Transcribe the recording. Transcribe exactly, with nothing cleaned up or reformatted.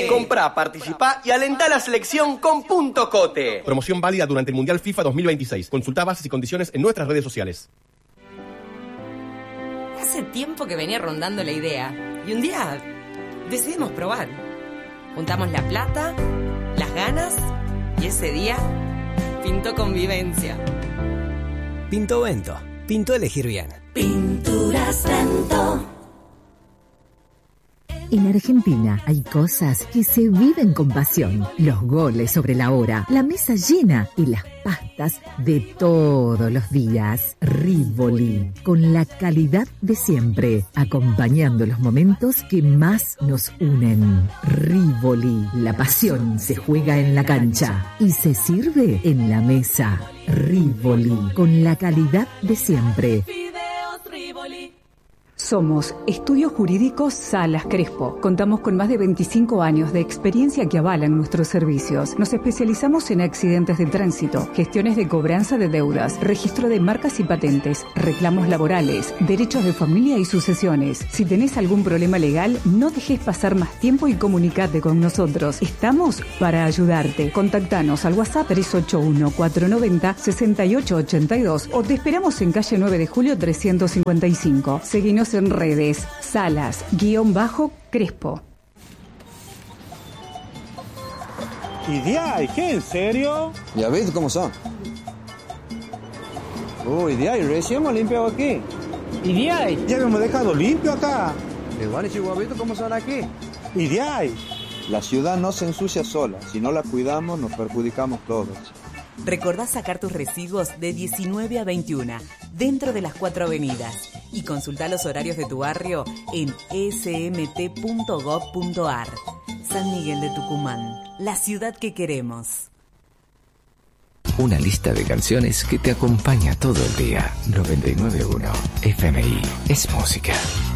Comprá, participá y alentá la selección con Punto Cote. Promoción válida durante el Mundial FIFA dos mil veintiséis. Consultá bases y condiciones en nuestras redes sociales. Hace tiempo que venía rondando la idea y un día decidimos probar. Juntamos la plata, las ganas y ese día pintó convivencia. Pintó Vento. Pintó elegir bien. Pinturas Vento. En Argentina hay cosas que se viven con pasión. Los goles sobre la hora, la mesa llena y las pastas de todos los días. Rivoli, con la calidad de siempre, acompañando los momentos que más nos unen. Rivoli, la pasión se juega en la cancha y se sirve en la mesa. Rivoli, con la calidad de siempre. Somos Estudios Jurídicos Salas Crespo. Contamos con más de veinticinco años de experiencia que avalan nuestros servicios. Nos especializamos en accidentes de tránsito, gestiones de cobranza de deudas, registro de marcas y patentes, reclamos laborales, derechos de familia y sucesiones. Si tenés algún problema legal, no dejes pasar más tiempo y comunicate con nosotros. Estamos para ayudarte. Contactanos al WhatsApp tres ocho uno, cuatro nueve cero, seis ocho ocho dos o te esperamos en calle nueve de julio trescientos cincuenta y cinco. Seguinos en redes, Salas, guión bajo, Crespo. ¿Y de ahí? ¿Qué? ¿En serio? Ya ves cómo son. Uy, de ahí, recién hemos limpiado aquí. ¿Y de ahí? Ya hemos dejado limpio acá. Igual y Chihuahuito, ¿cómo son aquí? ¿Y de ahí? La ciudad no se ensucia sola. Si no la cuidamos, nos perjudicamos todos. Recordá sacar tus residuos de diecinueve a veintiuna, dentro de las cuatro avenidas. Y consultá los horarios de tu barrio en s m t punto gov punto a r. San Miguel de Tucumán, la ciudad que queremos. Una lista de canciones que te acompaña todo el día. noventa y nueve punto uno F M I es música.